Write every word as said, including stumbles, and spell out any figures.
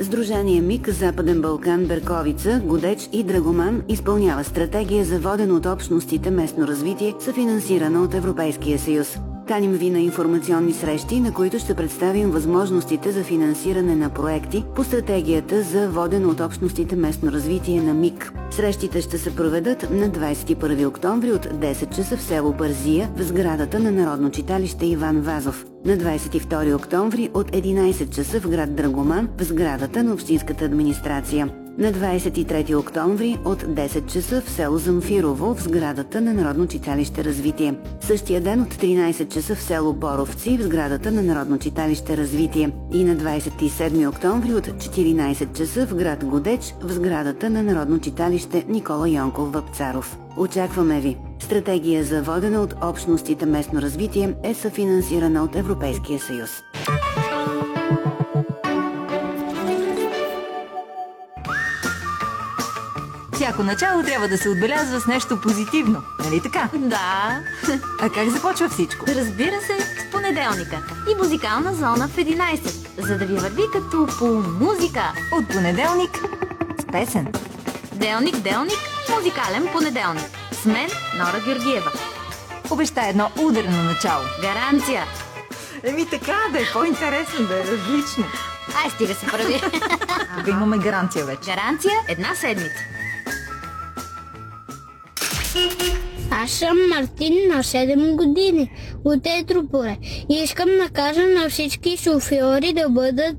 Сдружение МИК Западен Балкан, Берковица, Годеч и Драгоман изпълнява стратегия за водено от общностите местно развитие, съфинансирана от Европейския съюз. Каним ви на информационни срещи, на които ще представим възможностите за финансиране на проекти по стратегията за водено от общностите местно развитие на МИК. Срещите ще се проведат на двадесет и първи октомври от десет часа в село Бързия в сградата на Народно читалище Иван Вазов. На двадесет и втори октомври от единадесет часа в град Драгоман в сградата на Общинската администрация. На двадесет и трети октомври от десет часа в село Замфирово в сградата на Народно читалище Развитие. Същия ден от тринадесет часа в село Боровци в сградата на Народно читалище Развитие. И на двадесет и седми октомври от четиринадесет часа в град Годеч в сградата на Народно читалище Никола Йонков Вапцаров. Очакваме ви! Стратегия за водене от общностите местно развитие е съфинансирана от Европейския съюз. Всяко начало трябва да се отбелязва с нещо позитивно, нали така? Да. А как започва всичко? Разбира се, с понеделника и музикална зона в единадесет, за да ви върви като по музика. От понеделник с песен. Делник, делник, музикален понеделник. С мен Нора Георгиева. Обеща едно ударно начало. Гаранция. Еми така, да е по-интересно, да е различно. Ай, стига се прави. Да имаме гаранция вече. Гаранция една седмица. Аз съм Мартин, на седем години, от Етрополе, и искам да кажа на всички шофьори да бъдат